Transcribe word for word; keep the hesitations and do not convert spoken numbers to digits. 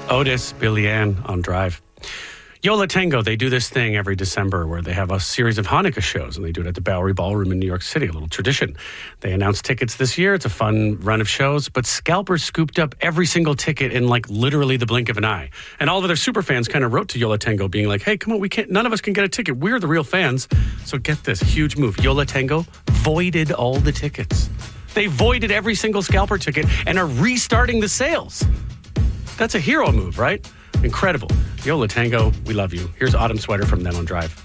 Otis, Billy Ann on Drive. Yo La Tengo, they do this thing every December where they have a series of Hanukkah shows, and they do it at the Bowery Ballroom in New York City, a little tradition. They announced tickets this year. It's a fun run of shows, but scalpers scooped up every single ticket in like literally the blink of an eye. And all of their super fans kind of wrote to Yo La Tengo being like, hey, come on, we can't, none of us can get a ticket. We're the real fans. So get this, huge move. Yo La Tengo voided all the tickets. They voided every single scalper ticket and are restarting the sales. That's a hero move, right? Incredible. Yo La Tengo, we love you. Here's Autumn Sweater from them on Drive.